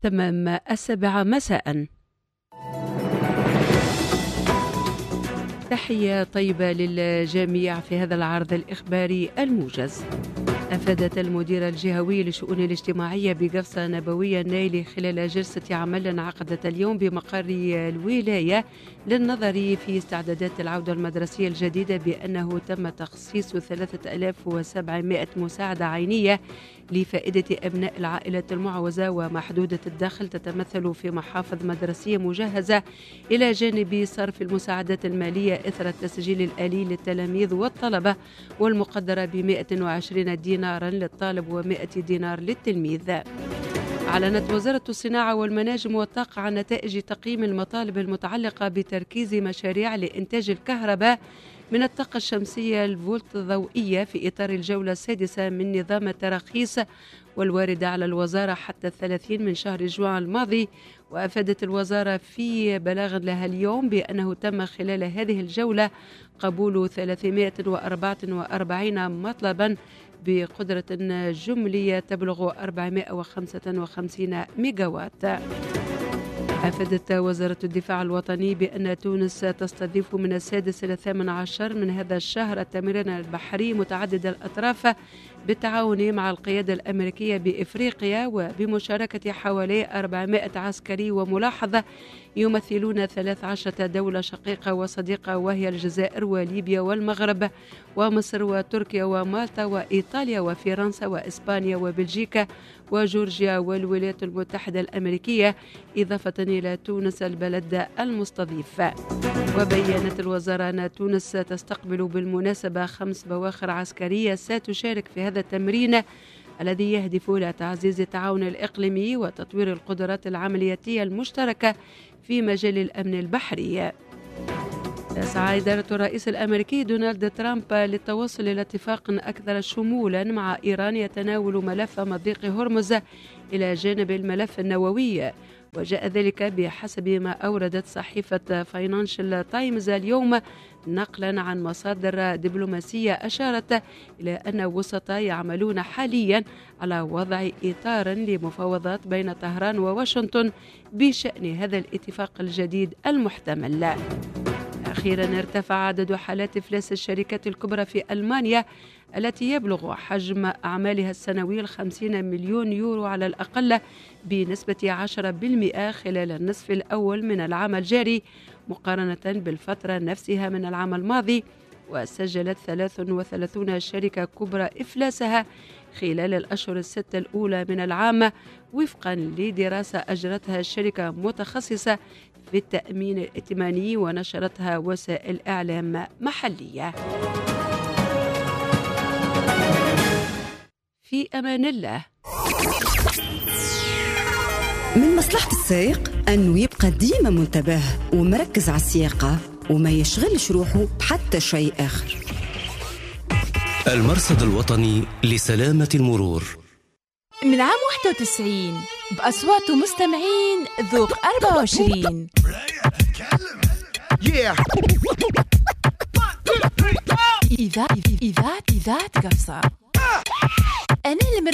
تمام 7 مساء. تحية طيبة للجميع في هذا العرض الإخباري الموجز. أفادت المدير الجهوي للشؤون الاجتماعية بقفصة نبوية النيل خلال جلسة عمل انعقدت اليوم بمقر الولاية للنظر في استعدادات العودة المدرسية الجديدة بأنه تم تخصيص 3700 مساعدة عينية لفائدة أبناء العائلات المعوزة ومحدودة الدخل تتمثل في محافظ مدرسية مجهزة إلى جانب صرف المساعدات المالية إثر التسجيل الآلي للتلاميذ والطلبة والمقدرة ب120 دينارا للطالب و100 دينار للتلميذ. أعلنت وزارة الصناعة والمناجم والطاقة عن نتائج تقييم المطالب المتعلقة بتركيز مشاريع لإنتاج الكهرباء من الطاقة الشمسية الفولت الضوئية في إطار الجولة السادسة من نظام التراخيص والواردة على الوزارة حتى 30 من شهر جوان الماضي. وأفادت الوزارة في بلاغ لها اليوم بأنه تم خلال هذه الجولة قبول 344 مطلبا بقدرة جملية تبلغ 455 ميجاوات. أفادت وزارة الدفاع الوطني بأن تونس تستضيف من 6 إلى 18 من هذا الشهر التمرين البحري متعدد الأطراف بالتعاون مع القيادة الأمريكية بإفريقيا وبمشاركة حوالي 400 عسكري وملاحظ يمثلون 13 دولة شقيقة وصديقة وهي الجزائر وليبيا والمغرب ومصر وتركيا ومالطا وإيطاليا وفرنسا وإسبانيا وبلجيكا وجورجيا والولايات المتحدة الأمريكية إضافة إلى تونس البلد المستضيف. وبيّنت الوزارة أن تونس تستقبل بالمناسبة 5 بواخر عسكرية ستشارك في هذا التمرين الذي يهدف إلى تعزيز التعاون الإقليمي وتطوير القدرات العملياتية المشتركة في مجال الأمن البحري. تسعى إدارة الرئيس الأمريكي دونالد ترامب للتوصل إلى اتفاق أكثر شمولا مع إيران يتناول ملف مضيق هرمز إلى جانب الملف النووي. وجاء ذلك بحسب ما أوردت صحيفة فاينانشال تايمز اليوم نقلا عن مصادر دبلوماسية أشارت إلى أن الوسطاء يعملون حاليا على وضع إطار لمفاوضات بين طهران وواشنطن بشأن هذا الاتفاق الجديد المحتمل. أخيرا ارتفع عدد حالات إفلاس الشركات الكبرى في ألمانيا التي يبلغ حجم أعمالها السنوي 50 مليون يورو على الأقل بنسبة 10% خلال النصف الأول من العام الجاري مقارنة بالفترة نفسها من العام الماضي. وسجلت 33 شركة كبرى إفلاسها خلال الأشهر الستة الأولى من العام وفقا لدراسة أجرتها شركة متخصصة في التأمين الائتماني ونشرتها وسائل إعلام محلية. في أمان الله. من مصلحة السائق أنه يبقى ديما منتبه ومركز على السياقة وما يشغلش روحه حتى شيء آخر. المرصد الوطني لسلامة المرور من عام 91 بأصوات مستمعين ذوق 24. إذاعة قفصة. أنا